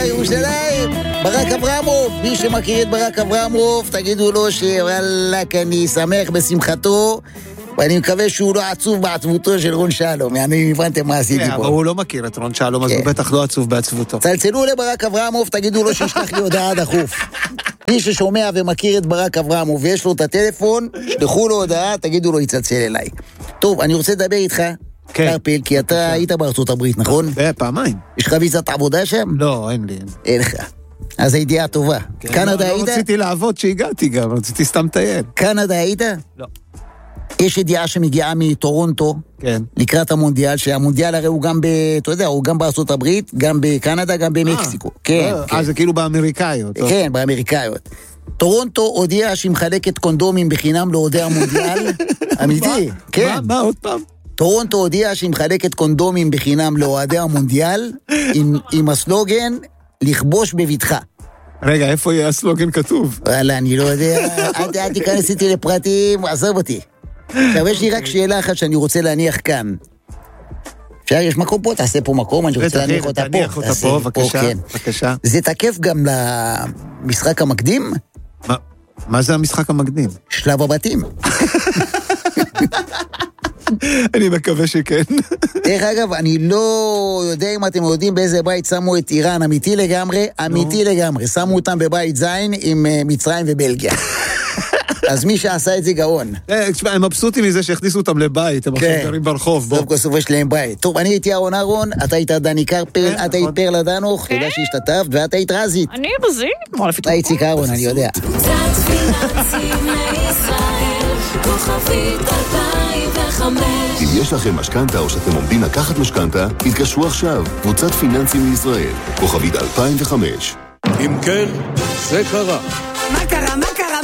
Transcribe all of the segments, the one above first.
בית"ר ירושלים, ברק אברמוב. מי שמכיר את ברק אברמוב, תגידו לו שוואלק, אני שמח בשמחתו, ואני מקווה שהוא לא עצוב בעצבותו של רון שלום. אני הבנתם מה עשיתי פה. אבל הוא לא מכיר את רון שלום, אז הוא בטח לא עצוב בעצבותו. צלצלו לברק אברמוב, תגידו לו שישלח לי הודעה דחוף. מי ששומע ומכיר את ברק אברמוב ויש לו את הטלפון, שלחו לו הודעה, תגידו לו יצלצל אליי. טוב, אני רוצה לדבר איתך, קרפל, כי אתה היית בארצות הברית, נכון? פעמיים. יש לך ויזת עבודה שם? לא, אין לי. אין לך. אז הידיעה טובה. קנדה היית? לא רציתי לעבוד שהגעתי גם, רציתי סתם טייל. קנדה היית? לא. יש ידיעה שמגיעה מטורונטו, כן. לקראת המונדיאל, שהמונדיאל הרי הוא גם אתה יודע, הוא גם בארצות הברית, גם בקנדה, גם במקסיקו. כן. זה כאילו באמריקאיות. כן, באמריקאיות. טורונטו הודיעה שהיא מחלקת קונדומים בחינם לאוהדי המונדיאל. אמיתי, כן. מה עוד פעם? טורונטו הודיעה שהיא מחלקת קונדומים בחינם לאוהדי המונדיאל, עם הסלוגן, לכבוש בביטחה. רגע, איפה יהיה הסלוגן כתוב? וואלה, אני לא יודע, אל תיכנס איתי לפרטים, עזוב אותי. עכשיו, יש לי רק שאלה אחת שאני רוצה להניח כאן. אפשר, יש מקום פה, תעשה פה מקום, אני רוצה להניח אותה פה. תניח אותה פה, בבקשה. זה תקף גם למשחק המקדים? מה זה המשחק המקדים? שלב הבתים. אני מקווה שכן. דרך אגב, אני לא יודע אם אתם יודעים באיזה בית שמו את איראן, אמיתי לגמרי. שמו אותם בבית זין עם מצרים ובלגיה. אז מי שעשה את זה גאון. הם מבסוטים מזה שהכניסו אותם לבית, הם עכשיו גרים ברחוב. סוף כל סוף יש להם בית. טוב, אני הייתי אהרון אהרון, אתה היית דני קרפל, אתה היית פרלה דנוך, תודה שהשתתפת, ואת היית רזית. אני בזין, כמו לפי אתה איציק אהרון, אני יודע. אם יש לכם משכנתה או שאתם עומדים לקחת משכנתה, התקשרו עכשיו, קבוצת פיננסים לישראל, כוכבית 2005. אם כן, זה קרה. מה קרה?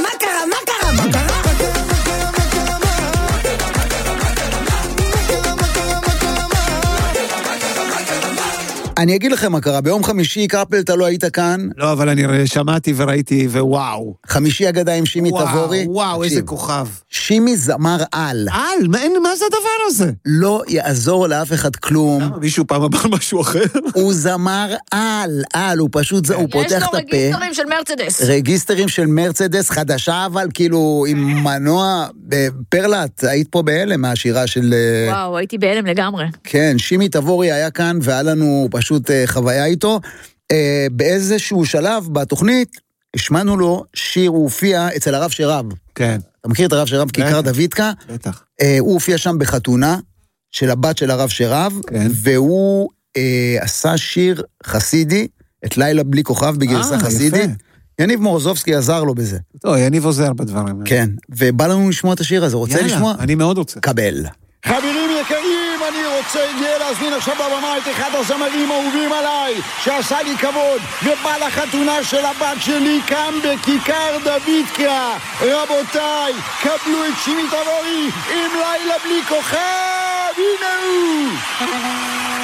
אני אגיד לכם מה קרה, ביום חמישי קרפל אתה לא היית כאן. לא, אבל אני שמעתי וראיתי, ווואו. חמישי אגדה עם שימי תבורי. וואו, איזה כוכב. שימי זמר על. על? מה זה הדבר הזה? לא יעזור לאף אחד כלום. למה? מישהו פעם אמר משהו אחר? הוא זמר על, הוא פשוט, הוא פותח את הפה. יש לו רגיסטרים של מרצדס. רגיסטרים של מרצדס, חדשה אבל כאילו עם מנוע, פרלת, היית פה בהלם מהשירה של... וואו, הייתי בהלם לגמרי. כן, שימי תבורי היה כאן והיה לנו פשוט חוויה איתו. באיזשהו שלב בתוכנית, השמענו לו שיר, הוא הופיע אצל הרב שרב. כן. אתה מכיר את הרב שרב? כיכר דוידקה? בטח. הוא הופיע שם בחתונה של הבת של הרב שרב, כן. והוא עשה שיר חסידי, את לילה בלי כוכב בגרסה חסידית. יניב מורוזובסקי עזר לו בזה. טוב, יניב עוזר בדברים. כן, ובא לנו לשמוע את השיר הזה, רוצה לשמוע? אני מאוד רוצה. קבל. חברים יקרים, אני רוצה להזמין עכשיו בבמה את אחד הזמרים האהובים עליי, שעשה לי כבוד, ובא לחתונה של הבת שלי כאן בכיכר דוידקה. רבותיי, קבלו את שימי תבורי עם לילה בלי כוכב, הנה הוא!